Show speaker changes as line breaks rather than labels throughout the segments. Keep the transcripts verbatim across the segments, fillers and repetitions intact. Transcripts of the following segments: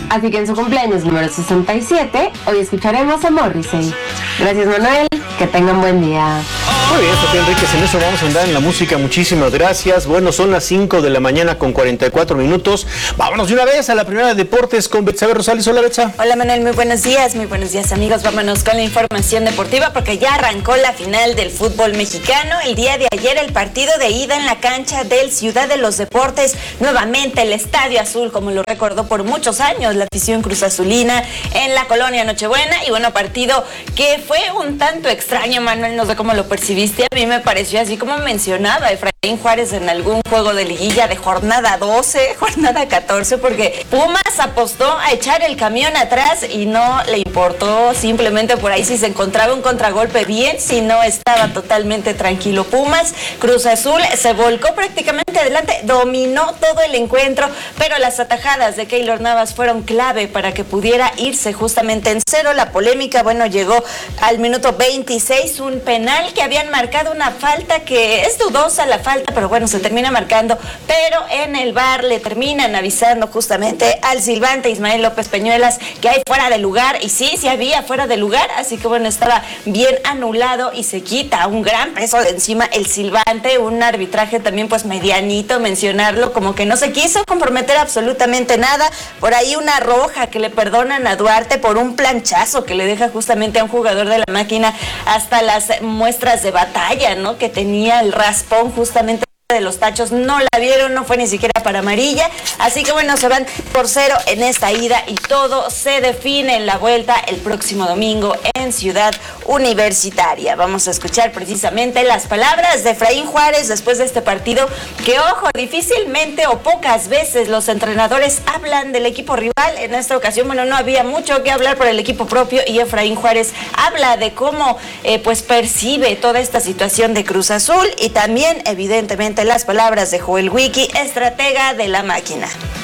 Así que en su cumpleaños número sesenta y siete, hoy escucharemos a Morrissey. Gracias, Manuel, que tengan buen día.
Muy bien, Sofía Enríquez, en eso vamos a andar en la música. Muchísimas gracias. Bueno, son las cinco de la mañana con cuarenta y cuatro minutos. Vámonos de una vez a la primera de deportes con Betsabe Rosales. Hola, Betsa.
Hola, Manuel, muy buenos días, muy buenos días, amigos. Vámonos con la información deportiva porque ya arrancó la final del fútbol mexicano. El día de ayer el partido de ida en la cancha del Ciudad de los Deportes, nuevamente el Estadio Azul, como lo recordó por muchos años la afición cruzazulina en la colonia Nochebuena. Y bueno, partido que fue un tanto extraño, Manuel, no sé cómo lo percibiste. A mí me pareció así como mencionaba Efraín Juárez en algún juego de liguilla de jornada doce, jornada catorce, porque Pumas apostó a echar el camión atrás y no le importó simplemente por ahí si se encontraba un contragolpe bien, si no estaba totalmente tranquilo Pumas. Cruz Azul se volcó prácticamente adelante, dominó todo el encuentro, pero las atajadas de Keylor Navas fueron clave para que pudiera irse justamente en cero. La polémica, bueno, llegó al minuto veintiséis, un penal que habían marcado una falta que es dudosa la falta, pero bueno, se termina marcando, pero en el V A R le terminan avisando justamente al silbante Ismael López Peñuelas que hay fuera de lugar, y sí, sí había fuera de lugar, así que bueno, estaba bien anulado y se quita un gran peso de encima el silbante, un arbitraje también pues medianito, mencionarlo, como que no se quiso comprometer absolutamente nada. Por ahí una roja que le perdonan a Duarte por un planchazo que le deja justamente a un jugador de la Máquina hasta las muestras de batalla, ¿no? Que tenía el raspón justamente de los tachos, no la vieron, no fue ni siquiera para amarilla, así que bueno, se van por cero en esta ida y todo se define en la vuelta el próximo domingo en Ciudad Universitaria. Vamos a escuchar precisamente las palabras de Efraín Juárez después de este partido, que ojo, difícilmente o pocas veces los entrenadores hablan del equipo rival. En esta ocasión, bueno, no había mucho que hablar por el equipo propio y Efraín Juárez habla de cómo eh, pues percibe toda esta situación de Cruz Azul y también evidentemente las palabras de Joel Wiki, estratega de la Máquina.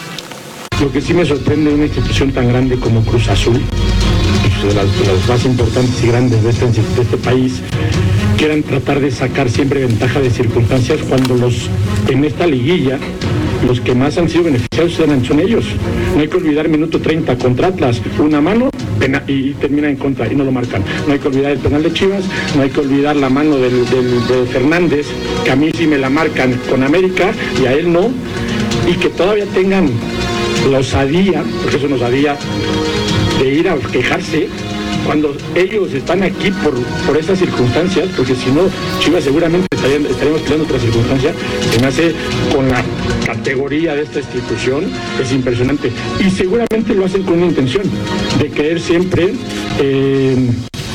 Lo que sí me sorprende de una institución tan grande como Cruz Azul, de las, de las más importantes y grandes de este, de este país, quieran tratar de sacar siempre ventaja de circunstancias cuando los en esta liguilla los que más han sido beneficiados son ellos. No hay que olvidar minuto treinta contra Atlas, una mano pena, y termina en contra y no lo marcan. No hay que olvidar el penal de Chivas, no hay que olvidar la mano del, del, de Fernández, que a mí sí me la marcan con América y a él no, y que todavía tengan la osadía, porque eso es una osadía, de ir a quejarse cuando ellos están aquí por, por estas circunstancias, porque si no, Chivas seguramente estarían, estaríamos peleando otra circunstancia. Se me hace con la categoría de esta institución, es impresionante. Y seguramente lo hacen con una intención de querer siempre eh,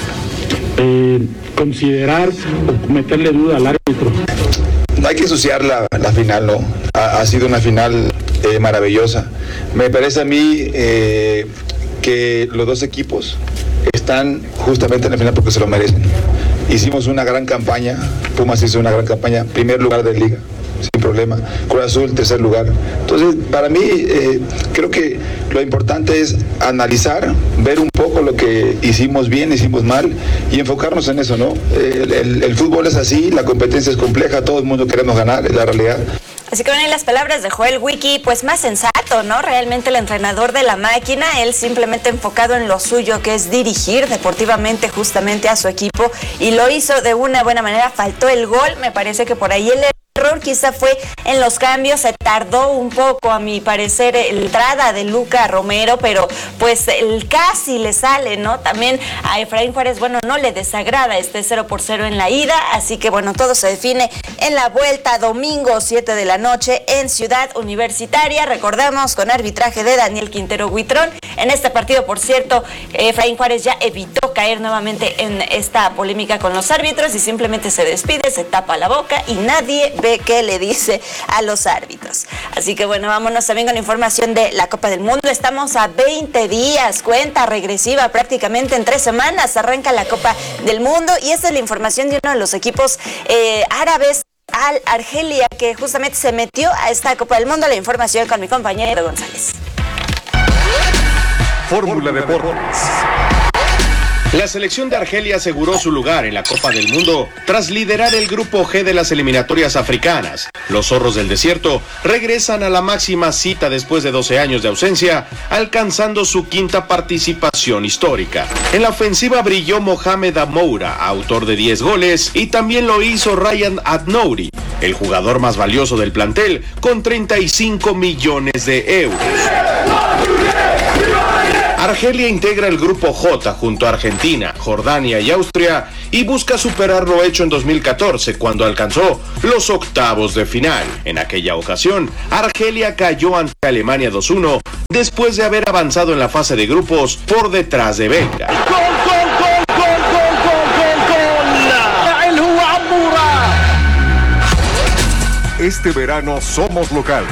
eh, considerar o meterle duda al árbitro.
No hay que ensuciar la, la final, ¿no? Ha, ha sido una final eh, maravillosa. Me parece a mí eh, que los dos equipos están justamente en la final porque se lo merecen. Hicimos una gran campaña, Pumas hizo una gran campaña, primer lugar de liga, sin problema. Cruz Azul, tercer lugar. Entonces, para mí, eh, creo que lo importante es analizar, ver un poco lo que hicimos bien, hicimos mal y enfocarnos en eso, ¿no? El, el, el fútbol es así, la competencia es compleja, todo el mundo queremos ganar, es la realidad.
Así que ven las palabras de Joel Wiki, pues más sensato, ¿no? Realmente el entrenador de la Máquina, él simplemente enfocado en lo suyo, que es dirigir deportivamente justamente a su equipo, y lo hizo de una buena manera. Faltó el gol, me parece que por ahí el error quizá fue en los cambios, se tardó un poco a mi parecer la entrada de Luca Romero, pero pues el casi le sale, ¿no? También a Efraín Juárez, bueno, no le desagrada este cero por cero en la ida, así que bueno, todo se define en la vuelta domingo siete de la noche en Ciudad Universitaria, recordamos con arbitraje de Daniel Quintero Huitrón. En este partido, por cierto, Efraín Juárez ya evitó caer nuevamente en esta polémica con los árbitros y simplemente se despide, se tapa la boca y nadie ve qué le dice a los árbitros. Así que bueno, vámonos también con información de la Copa del Mundo. Estamos a veinte días, cuenta regresiva, prácticamente en tres semanas arranca la Copa del Mundo, y esta es la información de uno de los equipos eh, árabes, Al Argelia, que justamente se metió a esta Copa del Mundo. La información con mi compañero González.
Fórmula Deportes. La selección de Argelia aseguró su lugar en la Copa del Mundo tras liderar el grupo G de las eliminatorias africanas. Los zorros del desierto regresan a la máxima cita después de doce años de ausencia, alcanzando su quinta participación histórica. En la ofensiva brilló Mohamed Amoura, autor de diez goles, y también lo hizo Ryan Adnouri, el jugador más valioso del plantel, con treinta y cinco millones de euros. Argelia integra el grupo J junto a Argentina, Jordania y Austria y busca superar lo hecho en dos mil catorce cuando alcanzó los octavos de final. En aquella ocasión, Argelia cayó ante Alemania dos uno después de haber avanzado en la fase de grupos por detrás de Bélgica.
¡Gol, gol, gol, gol, gol, gol, gol, gol! ¡El Amoura!
Este verano somos locales.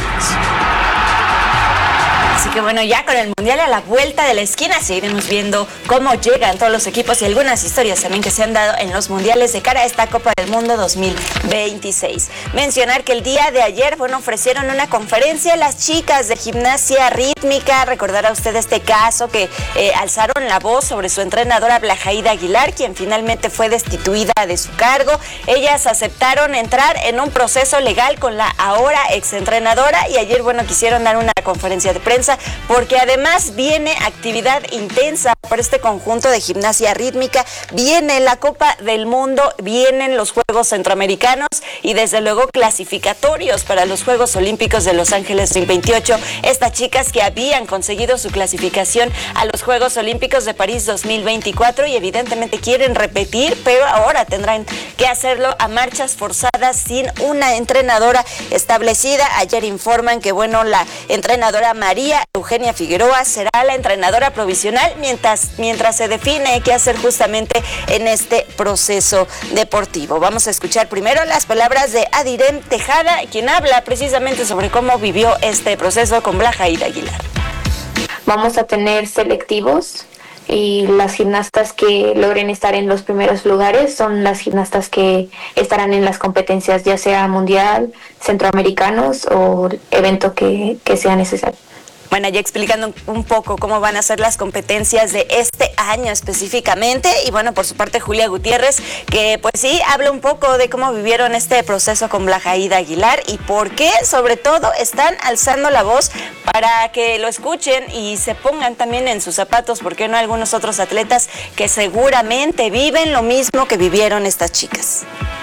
Así que bueno, ya con el Mundial a la vuelta de la esquina seguiremos viendo cómo llegan todos los equipos y algunas historias también que se han dado en los Mundiales de cara a esta Copa del Mundo dos mil veintiséis. Mencionar que el día de ayer, bueno, ofrecieron una conferencia a las chicas de gimnasia rítmica. Recordará usted este caso que eh, alzaron la voz sobre su entrenadora Blajaída Aguilar, quien finalmente fue destituida de su cargo. Ellas aceptaron entrar en un proceso legal con la ahora exentrenadora y ayer, bueno, quisieron dar una conferencia de prensa porque además viene actividad intensa para este conjunto de gimnasia rítmica, viene la Copa del Mundo, vienen los Juegos Centroamericanos y desde luego clasificatorios para los Juegos Olímpicos de Los Ángeles dos mil veintiocho. Estas chicas que habían conseguido su clasificación a los Juegos Olímpicos de París dos mil veinticuatro y evidentemente quieren repetir, pero ahora tendrán que hacerlo a marchas forzadas sin una entrenadora establecida. Ayer informan que bueno, la entrenadora María Eugenia Figueroa será la entrenadora provisional mientras, mientras se define qué hacer justamente en este proceso deportivo. Vamos a escuchar primero las palabras de Adirem Tejada, quien habla precisamente sobre cómo vivió este proceso con Blajaída Aguilar.
Vamos a tener selectivos y las gimnastas que logren estar en los primeros lugares son las gimnastas que estarán en las competencias, ya sea mundial, centroamericanos o evento que, que sea necesario.
Bueno, ya explicando un poco cómo van a ser las competencias de este año específicamente. Y bueno, por su parte, Julia Gutiérrez, que pues sí, habla un poco de cómo vivieron este proceso con Blajaída Aguilar y por qué, sobre todo, están alzando la voz para que lo escuchen y se pongan también en sus zapatos, porque no algunos otros atletas que seguramente viven lo mismo que vivieron estas chicas.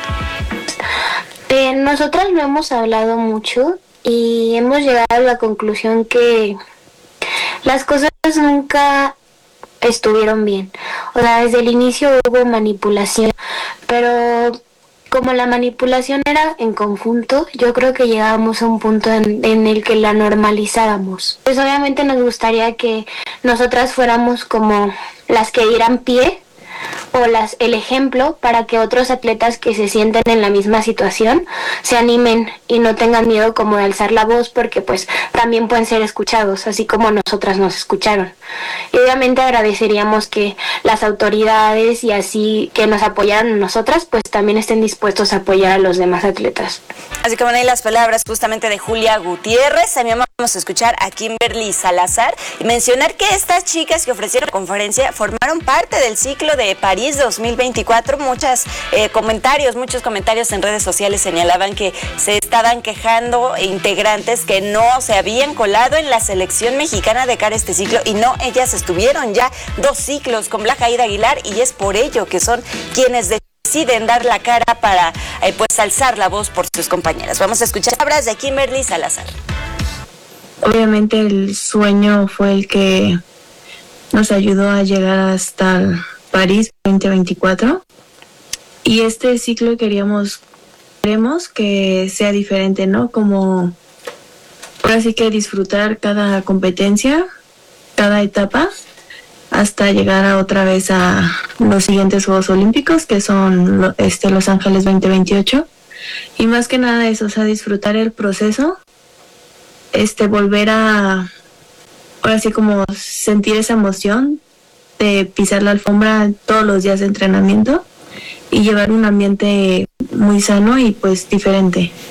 Eh, nosotras lo hemos hablado mucho y hemos llegado a la conclusión que las cosas nunca estuvieron bien. O sea, desde el inicio hubo manipulación, pero como la manipulación era en conjunto, yo creo que llegábamos a un punto en, en el que la normalizábamos. Pues obviamente nos gustaría que nosotras fuéramos como las que dieran pie o las, el ejemplo para que otros atletas que se sienten en la misma situación se animen y no tengan miedo como de alzar la voz, porque pues también pueden ser escuchados, así como nosotras nos escucharon. Y obviamente agradeceríamos que las autoridades y así que nos apoyaran a nosotras, pues también estén dispuestos a apoyar a los demás atletas.
Así que bueno, ahí las palabras justamente de Julia Gutiérrez. También vamos a escuchar a Kimberly Salazar y mencionar que estas chicas que ofrecieron la conferencia formaron parte del ciclo de París dos mil veinticuatro. Muchos eh, comentarios, muchos comentarios en redes sociales señalaban que se estaban quejando integrantes que no se habían colado en la selección mexicana de cara a este ciclo, y no, ellas estuvieron ya dos ciclos con Blajaída Aguilar y es por ello que son quienes deciden dar la cara para eh, pues alzar la voz por sus compañeras. Vamos a escuchar palabras de Kimberly Salazar.
Obviamente el sueño fue el que nos ayudó a llegar hasta París veinte veinticuatro y este ciclo queríamos queremos que sea diferente, ¿no? Como ahora sí que disfrutar cada competencia, cada etapa, hasta llegar a otra vez a los siguientes Juegos Olímpicos, que son este Los Ángeles veinte veintiocho, y más que nada eso, o sea, disfrutar el proceso, este volver a ahora sí como sentir esa emoción de pisar la alfombra todos los días de entrenamiento y llevar un ambiente muy sano y pues diferente.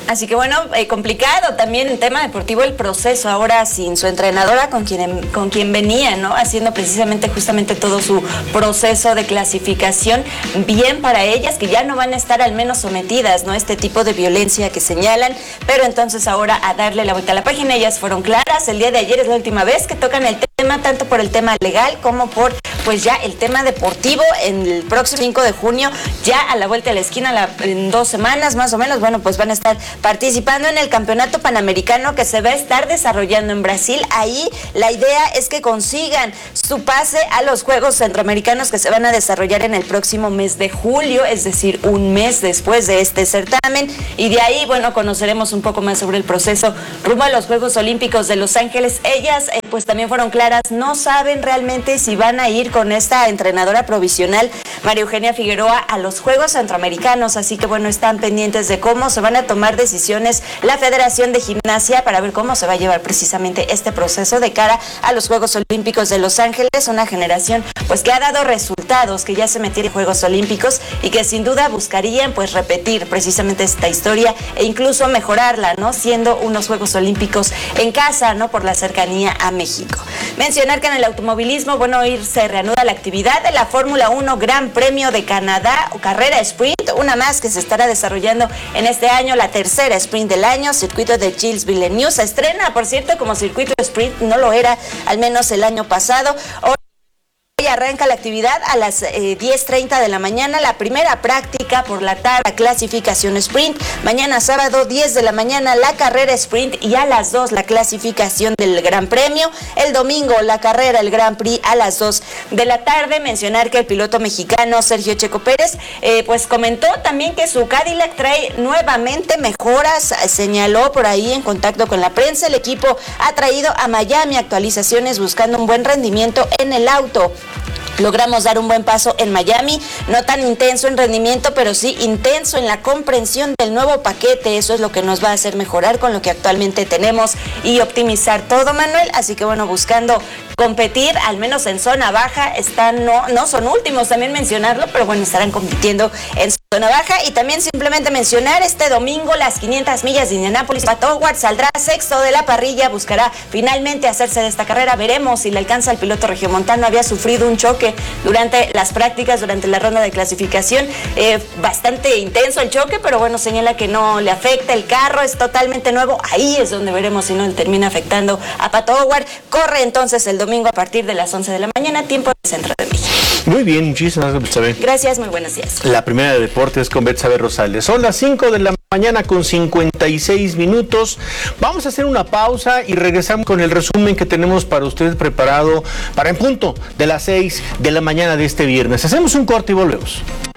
Así que bueno, eh, complicado también en tema deportivo el proceso ahora sin su entrenadora con quien, con quien venía, ¿no? Haciendo precisamente justamente todo su proceso de clasificación, bien para ellas que ya no van a estar al menos sometidas, ¿no? Este tipo de violencia que señalan, pero entonces ahora a darle la vuelta a la página, ellas fueron claras, el día de ayer es la última vez que tocan el tema, tanto por el tema legal como por pues ya el tema deportivo en el próximo cinco de junio, ya a la vuelta de la esquina, la, en dos semanas más o menos, bueno, pues van a estar participando en el Campeonato Panamericano que se va a estar desarrollando en Brasil. Ahí la idea es que consigan su pase a los Juegos Centroamericanos que se van a desarrollar en el próximo mes de julio, es decir, un mes después de este certamen, y de ahí, bueno, conoceremos un poco más sobre el proceso rumbo a los Juegos Olímpicos de Los Ángeles. Ellas, eh, pues también fueron claras, no saben realmente si van a ir con esta entrenadora provisional, María Eugenia Figueroa, a los Juegos Centroamericanos, así que bueno, están pendientes de cómo se van a tomar decisiones la Federación de Gimnasia para ver cómo se va a llevar precisamente este proceso de cara a los Juegos Olímpicos de Los Ángeles, una generación pues que ha dado resultados, que ya se metieron en Juegos Olímpicos y que sin duda buscarían pues repetir precisamente esta historia e incluso mejorarla, ¿no? Siendo unos Juegos Olímpicos en casa, ¿no? Por la cercanía a México. Mencionar que en el automovilismo, bueno, hoy se reanuda la actividad de la Fórmula uno Gran Premio de Canadá o carrera sprint, una más que se estará desarrollando en este año, la tercera sprint del año, circuito de Gilles Villeneuve. Se estrena, por cierto, como circuito sprint, no lo era al menos el año pasado. Hoy arranca la actividad a las eh, diez treinta de la mañana, la primera práctica por la tarde, la clasificación sprint. Mañana sábado, diez de la mañana, la carrera sprint y a las dos la clasificación del Gran Premio. El domingo, la carrera, el Grand Prix a las dos de la tarde. Mencionar que el piloto mexicano Sergio Checo Pérez, eh, pues comentó también que su Cadillac trae nuevamente mejoras. Señaló por ahí en contacto con la prensa, el equipo ha traído a Miami actualizaciones buscando un buen rendimiento en el auto. Logramos dar un buen paso en Miami, no tan intenso en rendimiento, pero sí intenso en la comprensión del nuevo paquete. Eso es lo que nos va a hacer mejorar con lo que actualmente tenemos y optimizar todo, Manuel. Así que bueno, buscando competir, al menos en zona baja, están, no, no son últimos, también mencionarlo, pero bueno, estarán compitiendo en zona baja. Y también simplemente mencionar, este domingo las quinientas millas de Indianápolis, Pato Howard saldrá sexto de la parrilla, buscará finalmente hacerse de esta carrera. Veremos si le alcanza al piloto regiomontano. Había sufrido un choque durante las prácticas, durante la ronda de clasificación, eh, bastante intenso el choque, pero bueno, señala que no le afecta, el carro es totalmente nuevo. Ahí es donde veremos si no le termina afectando a Pato Howard. Corre entonces el domingo a partir de las once de la mañana, tiempo del centro de México.
Muy bien, muchísimas gracias, Betsabe.
Gracias, muy buenos días.
La primera de deportes con Betsabe Rosales. Son las cinco de la mañana con cincuenta y seis minutos. Vamos a hacer una pausa y regresamos con el resumen que tenemos para ustedes preparado para en punto de las seis de la mañana de este viernes. Hacemos un corte y volvemos.